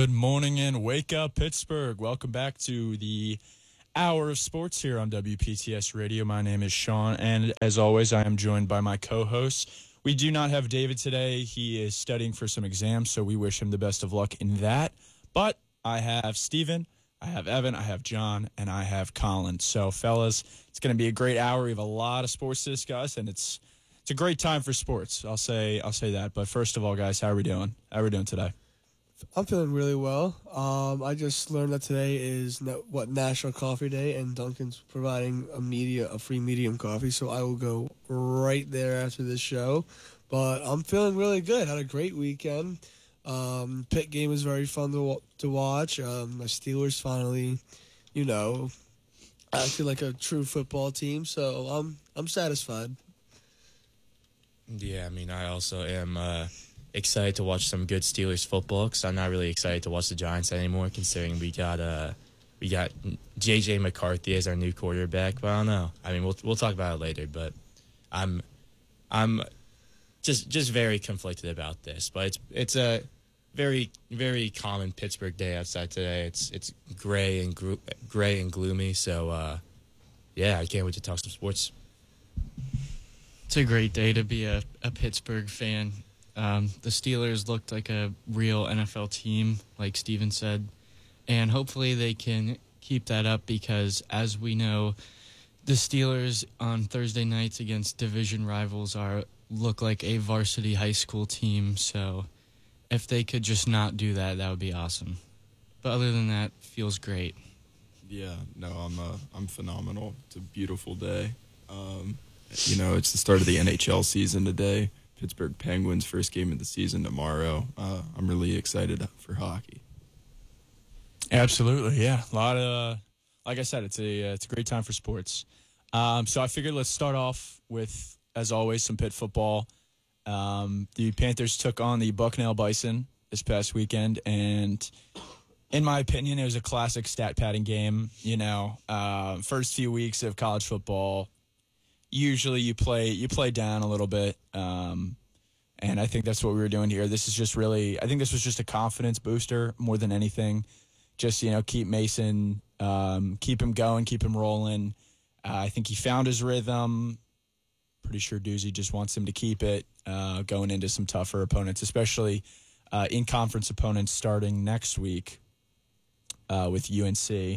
Good morning and wake up, Pittsburgh. Welcome back to the Hour of Sports here on WPTS Radio. My name is Sean, and as always, I am joined by my co-hosts. We do not have David today. He is studying for some exams, so we wish him the best of luck in that. But I have Steven, I have Evan, I have John, and I have Colin. So, fellas, it's going to be a great hour. We have a lot of sports to discuss, and it's a great time for sports. I'll say that. But first of all, guys, how are we doing? How are we doing today? I'm feeling really well. I just learned that today is National Coffee Day, and Dunkin's providing a free medium coffee, so I will go right there after this show. But I'm feeling really good. Had a great weekend. Pitt game was very fun to watch. My Steelers finally, acted like a true football team, so I'm satisfied. Yeah, I also am excited to watch some good Steelers football because I'm not really excited to watch the Giants anymore, considering we got J.J. McCarthy as our new quarterback. But I don't know. We'll talk about it later. But I'm just very conflicted about this. But it's a very, very common Pittsburgh day outside today. It's gray and gloomy. So I can't wait to talk some sports. It's a great day to be a Pittsburgh fan. The Steelers looked like a real NFL team, like Steven said, and hopefully they can keep that up because, as we know, the Steelers on Thursday nights against division rivals look like a varsity high school team, so if they could just not do that, that would be awesome. But other than that, feels great. Yeah, no, I'm phenomenal. It's a beautiful day. It's the start of the NHL season today. Pittsburgh Penguins' first game of the season tomorrow. I'm really excited for hockey. Absolutely, yeah. A lot of, like I said, it's a great time for sports. So I figured let's start off with, as always, some Pitt football. The Panthers took on the Bucknell Bison this past weekend, and in my opinion, it was a classic stat padding game. First few weeks of college football, usually you play down a little bit, and I think that's what we were doing here. This is just really, I think this was just a confidence booster more than anything. Just, keep Mason, keep him going, keep him rolling. I think he found his rhythm. Pretty sure Doozy just wants him to keep it going into some tougher opponents, especially in-conference opponents starting next week with UNC.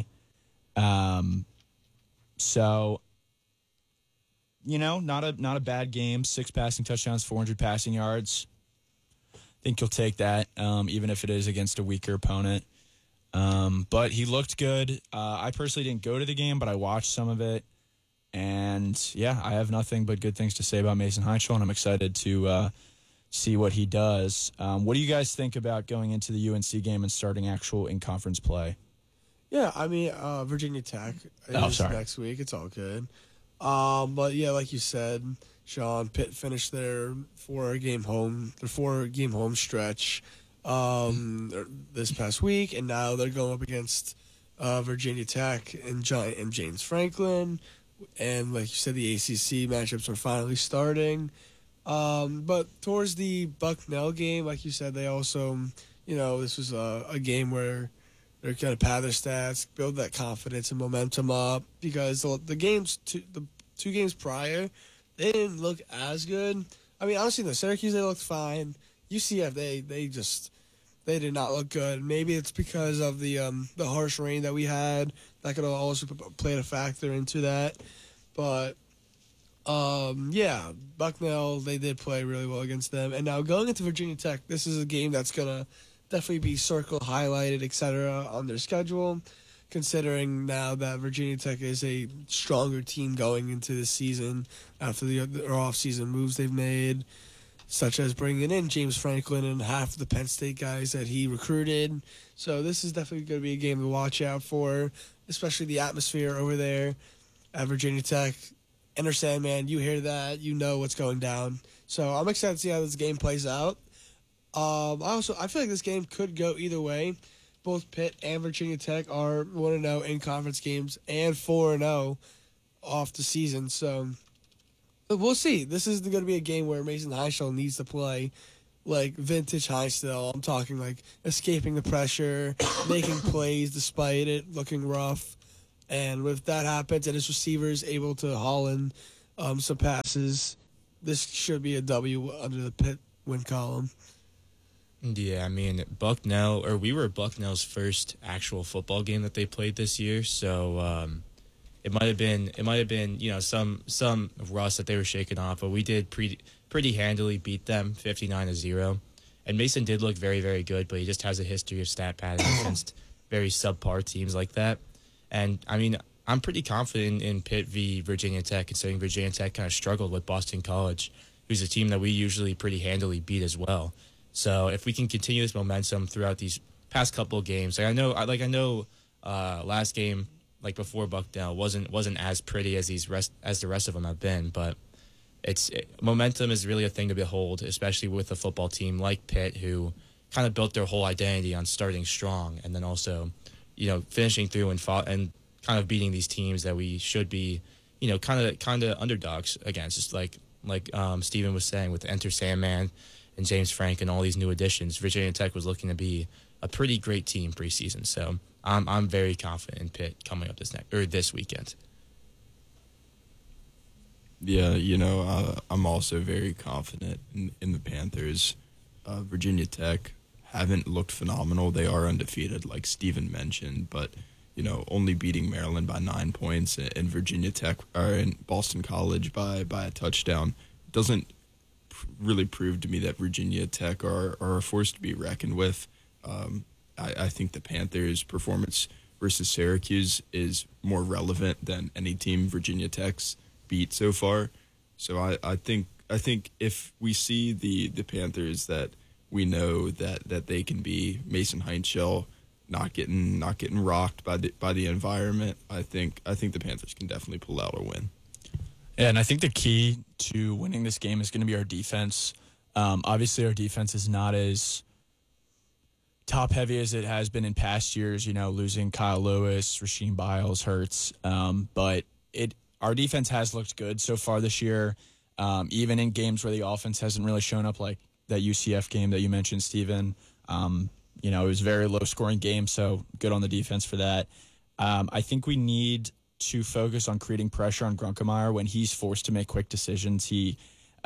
Not a bad game. 6 passing touchdowns, 400 passing yards. I think you'll take that, even if it is against a weaker opponent. But he looked good. I personally didn't go to the game, but I watched some of it. And, I have nothing but good things to say about Mason Heinschel, and I'm excited to see what he does. What do you guys think about going into the UNC game and starting actual in-conference play? Yeah, Virginia Tech is next week. It's all good. But yeah, like you said, Sean, Pitt finished their 4-game home stretch this past week, and now they're going up against Virginia Tech and James Franklin, and like you said, the ACC matchups are finally starting. But towards the Bucknell game, like you said, they also, this was a game where they're going to pad their stats, build that confidence and momentum up, because the two games prior, they didn't look as good. Honestly, the Syracuse, they looked fine. UCF, they did not look good. Maybe it's because of the harsh rain that we had. That could have also played a factor into that. But, Bucknell, they did play really well against them. And now going into Virginia Tech, this is a game that's going to definitely be circled, highlighted, etc. on their schedule, considering now that Virginia Tech is a stronger team going into this season after their off-season moves they've made, such as bringing in James Franklin and half of the Penn State guys that he recruited. So this is definitely going to be a game to watch out for, especially the atmosphere over there at Virginia Tech. Enter Sandman, you hear that, you know what's going down. So I'm excited to see how this game plays out. I feel like this game could go either way. Both Pitt and Virginia Tech are 1-0 in conference games and 4-0 off the season. So we'll see. This is going to be a game where Mason Heinschel needs to play like vintage Heinz-Still. I'm talking like escaping the pressure, making plays despite it looking rough. And if that happens and his receivers able to haul in some passes, this should be a W under the Pitt win column. Yeah, I mean, we were Bucknell's first actual football game that they played this year, so it might have been, some rust that they were shaking off, but we did pretty handily beat them 59-0. And Mason did look very, very good, but he just has a history of stat padding against very subpar teams like that. And I mean, I'm pretty confident in Pitt v. Virginia Tech, considering Virginia Tech kind of struggled with Boston College, who's a team that we usually pretty handily beat as well. So if we can continue this momentum throughout these past couple of games, I know last game, like before Bucknell, wasn't as pretty as the rest of them have been, but momentum is really a thing to behold, especially with a football team like Pitt, who kind of built their whole identity on starting strong and then also, finishing through and kind of beating these teams that we should be, kind of underdogs against. Just like Steven was saying, with Enter Sandman and James Frank and all these new additions, Virginia Tech was looking to be a pretty great team preseason. So I'm very confident in Pitt coming up this weekend. Yeah, I'm also very confident in the Panthers. Virginia Tech haven't looked phenomenal. They are undefeated, like Steven mentioned, but only beating Maryland by 9 points and Virginia Tech or in Boston College by a touchdown doesn't really prove to me that Virginia Tech are a force to be reckoned with. I think the Panthers' performance versus Syracuse is more relevant than any team Virginia Tech's beat so far. So I think if we see the Panthers that we know that they can be, Mason Heinz-Shell not getting rocked by the environment, I think the Panthers can definitely pull out a win. Yeah, and I think the key to winning this game is going to be our defense. Obviously, our defense is not as top-heavy as it has been in past years, losing Kyle Lewis, Rasheem Biles, Hurts. But our defense has looked good so far this year, even in games where the offense hasn't really shown up, like that UCF game that you mentioned, Steven. It was a very low-scoring game, so good on the defense for that. I think we need to focus on creating pressure on Grunkemeyer when he's forced to make quick decisions. He's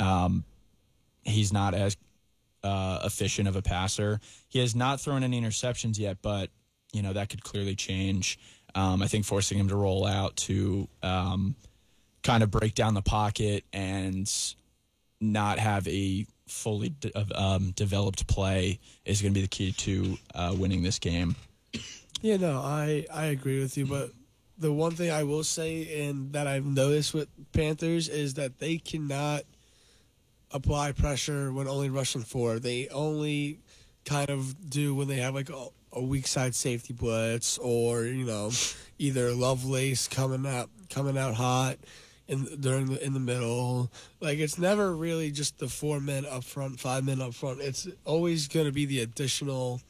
not as efficient of a passer. He has not thrown any interceptions yet, but that could clearly change. I think forcing him to roll out to kind of break down the pocket and not have a fully developed play is going to be the key to winning this game. Yeah, no, I agree with you, but the one thing I will say, and that I've noticed with Panthers, is that they cannot apply pressure when only rushing forward. They only kind of do when they have like a weak side safety blitz, or either Lovelace coming out hot in the middle. Like, it's never really just the 4 men up front, 5 men up front. It's always going to be the additional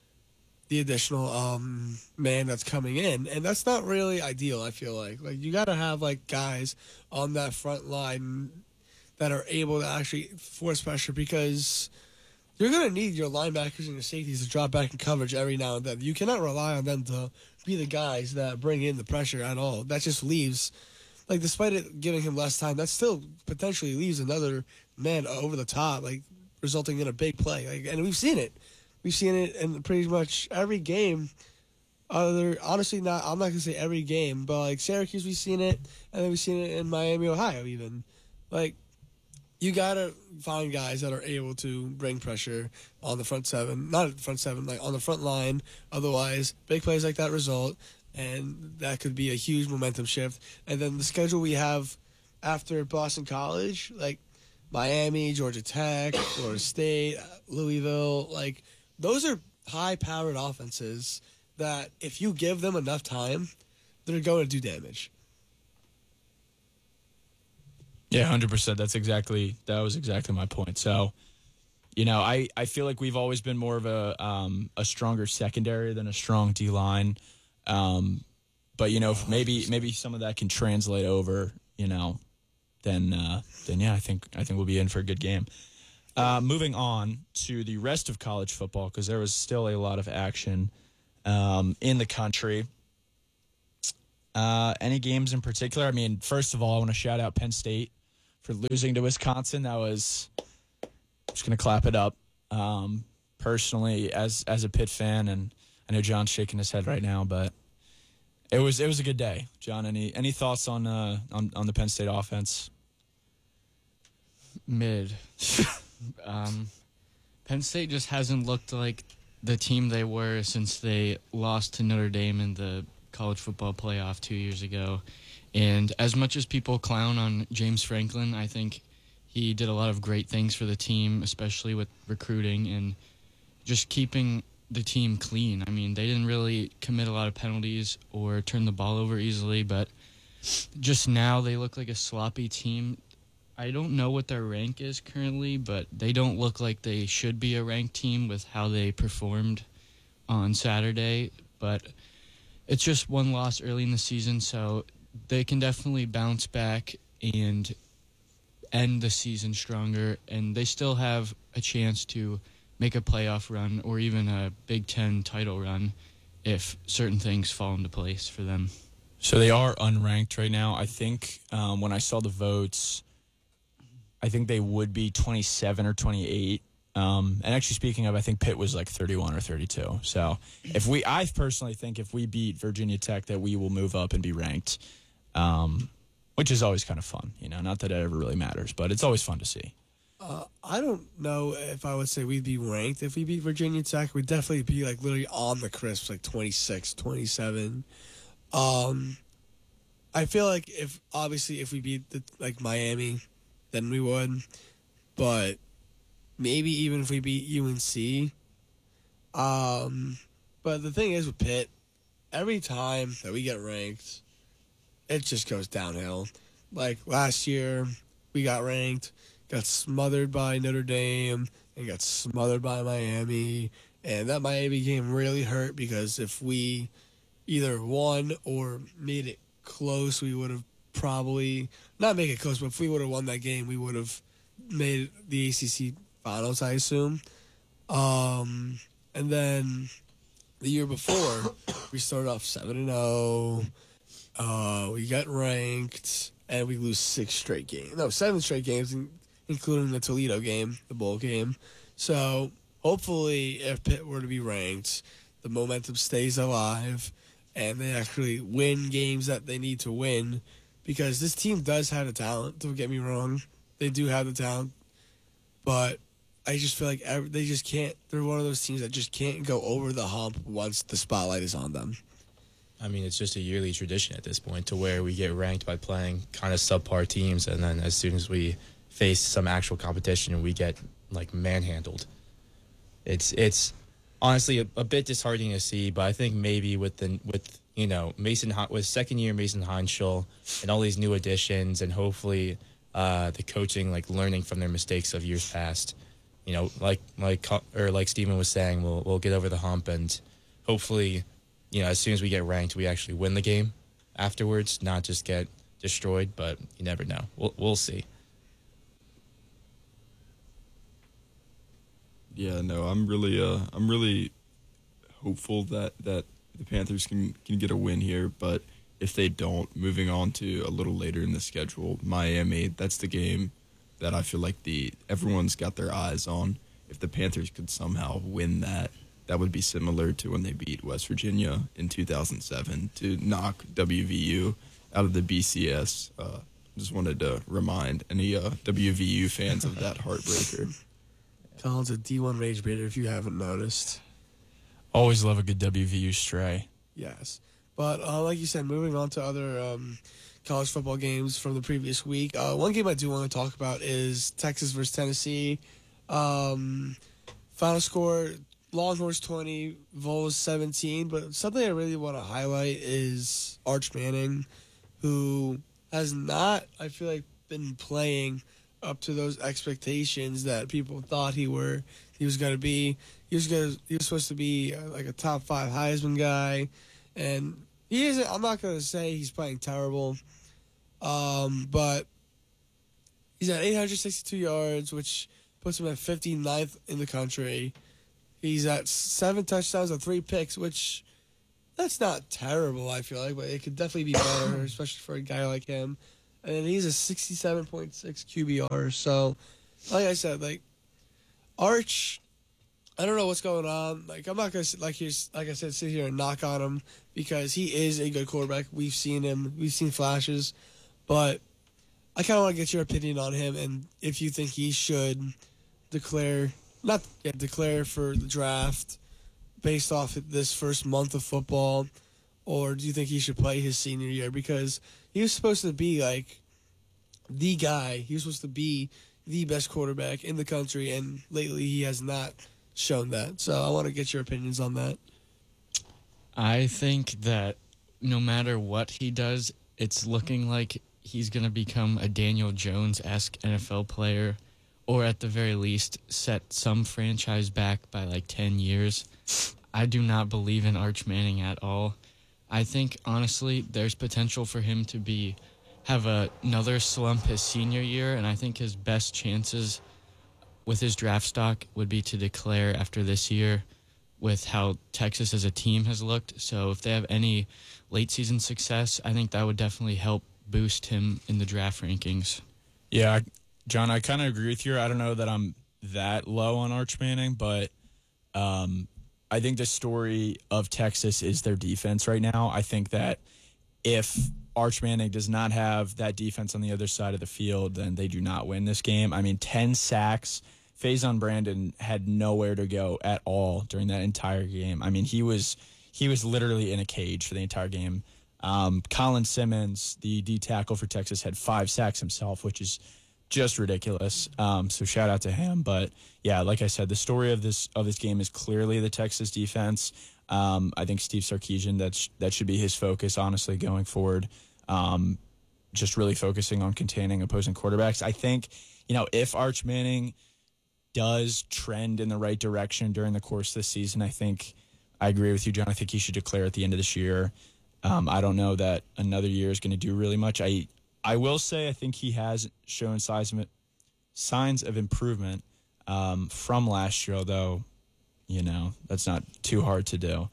man that's coming in, and that's not really ideal. I feel like you got to have like guys on that front line that are able to actually force pressure, because you're going to need your linebackers and your safeties to drop back in coverage every now and then. You cannot rely on them to be the guys that bring in the pressure at all. That just leaves, like, despite it giving him less time, that still potentially leaves another man over the top, like, resulting in a big play. Like, and we've seen it. We've seen it in pretty much every game. Honestly, I'm not going to say every game, but like Syracuse, we've seen it, and then we've seen it in Miami, Ohio even. Like, you got to find guys that are able to bring pressure on the front seven. Not the front seven, like on the front line. Otherwise, big plays like that result, and that could be a huge momentum shift. And then the schedule we have after Boston College, like Miami, Georgia Tech, Florida State, Louisville, like, those are high-powered offenses that if you give them enough time, they're going to do damage. Yeah, 100%. That was exactly my point. So, I feel like we've always been more of a stronger secondary than a strong D-line. But, maybe some of that can translate over, then yeah, I think we'll be in for a good game. Moving on to the rest of college football, because there was still a lot of action in the country. Any games in particular? I mean, first of all, I want to shout out Penn State for losing to Wisconsin. That was, I'm just going to clap it up. Personally, as a Pitt fan, and I know John's shaking his head right now, but it was a good day. John, any thoughts on the Penn State offense? Mid. Penn State just hasn't looked like the team they were since they lost to Notre Dame in the college football playoff 2 years ago. And as much as people clown on James Franklin, I think he did a lot of great things for the team, especially with recruiting and just keeping the team clean. I mean, they didn't really commit a lot of penalties or turn the ball over easily, but just now they look like a sloppy team. I don't know what their rank is currently, but they don't look like they should be a ranked team with how they performed on Saturday. But it's just one loss early in the season, so they can definitely bounce back and end the season stronger, and they still have a chance to make a playoff run or even a Big Ten title run if certain things fall into place for them. So they are unranked right now. I think when I saw the votes, I think they would be 27 or 28. And actually, speaking of, I think Pitt was like 31 or 32. So I personally think if we beat Virginia Tech, that we will move up and be ranked, which is always kind of fun. You know, not that it ever really matters, but it's always fun to see. I don't know if I would say we'd be ranked if we beat Virginia Tech. We'd definitely be like literally on the crisp, like 26, 27. I feel like if we beat like Miami, then we would. But maybe even if we beat UNC. But the thing is with Pitt, every time that we get ranked, it just goes downhill. Like last year, we got ranked, got smothered by Notre Dame, and got smothered by Miami. And that Miami game really hurt because if we either won or made it close, we would have probably, not make it close, but if we would have won that game, we would have made the ACC finals, I assume. And then the year before, we started off 7-0. We got ranked, and we lose 7 straight games, including the Toledo game, the bowl game. So hopefully, if Pitt were to be ranked, the momentum stays alive, and they actually win games that they need to win, because this team does have the talent. Don't get me wrong, they do have the talent, but I just feel like they just can't. They're one of those teams that just can't go over the hump once the spotlight is on them. I mean, it's just a yearly tradition at this point to where we get ranked by playing kind of subpar teams, and then as soon as we face some actual competition, we get like manhandled. It's honestly a bit disheartening to see, but I think maybe with second year Mason Heinschel and all these new additions, and hopefully the coaching like learning from their mistakes of years past, you know, like Steven was saying, we'll get over the hump, and hopefully, you know, as soon as we get ranked, we actually win the game afterwards, not just get destroyed. But you never know. We'll see. Yeah, no, I'm really hopeful that the Panthers can get a win here. But if they don't, moving on to a little later in the schedule, Miami, that's the game that I feel like everyone's got their eyes on. If the Panthers could somehow win that would be similar to when they beat West Virginia in 2007 to knock WVU out of the BCS. Just wanted to remind any WVU fans of that heartbreaker. Colin's a D1 rage baiter if you haven't noticed. Always love a good WVU stray. Yes. But like you said, moving on to other college football games from the previous week. One game I do want to talk about is Texas versus Tennessee. Final score, Longhorns 20, Vols 17. But something I really want to highlight is Arch Manning, who has not, I feel like, been playing up to those expectations that people thought he was going to be. He was supposed to be like a top 5 Heisman guy, and he isn't. I'm not going to say he's playing terrible, but he's at 862 yards, which puts him at 59th in the country. He's at 7 touchdowns and 3 picks, which that's not terrible, I feel like, but it could definitely be better, especially for a guy like him. And then he's a 67.6 QBR. So, like I said, like Arch, I don't know what's going on. Like I'm not gonna like I said, sit here and knock on him because he is a good quarterback. We've seen him. We've seen flashes, but I kind of want to get your opinion on him and if you think he should declare for the draft based off this first month of football, or do you think he should play his senior year? Because he was supposed to be like the guy. He was supposed to be the best quarterback in the country, and lately he has not shown that. So I want to get your opinions on that. I think that no matter what he does, it's looking like he's going to become a Daniel Jones-esque NFL player, or at the very least set some franchise back by like 10 years. I do not believe in Arch Manning at all. I think, honestly, there's potential for him to have another slump his senior year, and I think his best chances with his draft stock would be to declare after this year with how Texas as a team has looked. So if they have any late season success, I think that would definitely help boost him in the draft rankings. Yeah, John, I kind of agree with you. I don't know that I'm that low on Arch Manning, but I think the story of Texas is their defense right now. I think that if Arch Manning does not have that defense on the other side of the field, then they do not win this game. I mean, 10 sacks. Faison Brandon had nowhere to go at all during that entire game. I mean, he was literally in a cage for the entire game. Colin Simmons, the D tackle for Texas, had 5 sacks himself, which is just ridiculous. So shout out to him. But yeah, like I said, the story of this game is clearly the Texas defense. I think Steve Sarkisian, that should be his focus, honestly, going forward. Just really focusing on containing opposing quarterbacks. I think, if Arch Manning does trend in the right direction during the course of the season, I agree with you, John. I think he should declare at the end of this year. I don't know that another year is going to do really much. I will say I think he has shown signs of improvement from last year, although, that's not too hard to do.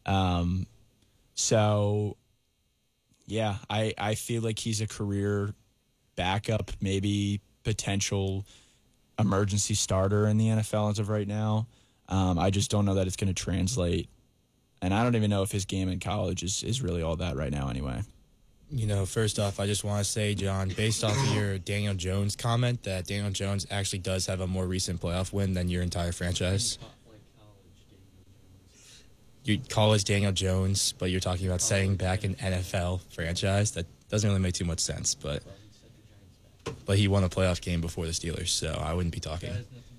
So, yeah, I feel like he's a career backup, maybe potential emergency starter in the NFL as of right now. I just don't know that it's going to translate. And I don't even know if his game in college is really all that right now anyway. First off, I just want to say, John, based off of your Daniel Jones comment, that Daniel Jones actually does have a more recent playoff win than your entire franchise. You college Daniel Jones, but you're talking about setting back an NFL franchise. That doesn't really make too much sense, but he won a playoff game before the Steelers, so I wouldn't be talking.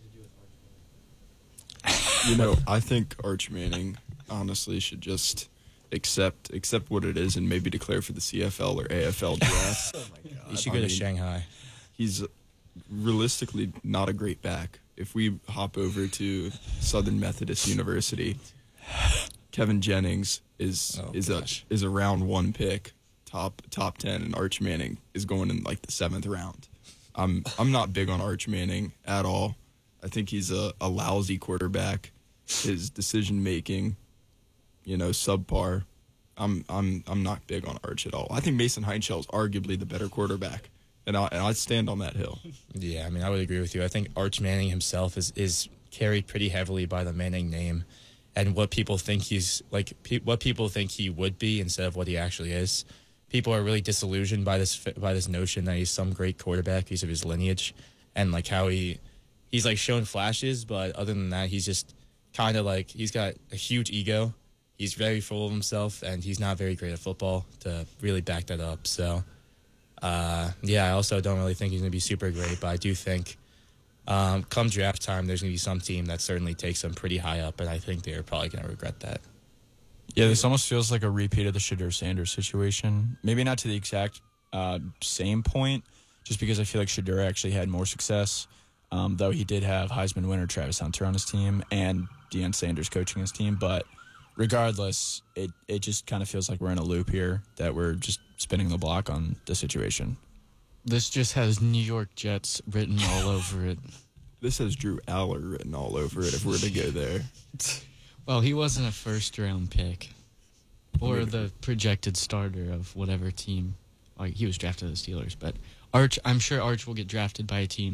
I think Arch Manning honestly should just accept what it is and maybe declare for the CFL or AFL draft. Oh my God. He should go to Shanghai. He's realistically not a great back. If we hop over to Southern Methodist University, Kevin Jennings is a round 1 pick, top 10, and Arch Manning is going in like the 7th round. I'm not big on Arch Manning at all. I think he's a lousy quarterback. His decision making, subpar. I'm not big on Arch at all. I think Mason Heinschel is arguably the better quarterback, and I stand on that hill. Yeah, I would agree with you. I think Arch Manning himself is carried pretty heavily by the Manning name, and what people think what people think he would be instead of what he actually is. People are really disillusioned by this notion that he's some great quarterback because of his lineage, and like how he's like shown flashes, but other than that, he's just kind of like he's got a huge ego. He's very full of himself, and he's not very great at football to really back that up. So, I also don't really think he's going to be super great, but I do think come draft time, there's going to be some team that certainly takes him pretty high up, and I think they're probably going to regret that. Yeah, this almost feels like a repeat of the Shedeur Sanders situation. Maybe not to the exact same point, just because I feel like Shedeur actually had more success, though he did have Heisman winner Travis Hunter on his team and Deion Sanders coaching his team. But regardless, it just kind of feels like we're in a loop here, that we're just spinning the block on the situation. This just has New York Jets written all over it. This has Drew Aller written all over it if we're to go there. Well, he wasn't a first-round pick or the projected starter of whatever team. Like, he was drafted to the Steelers, but I'm sure Arch will get drafted by a team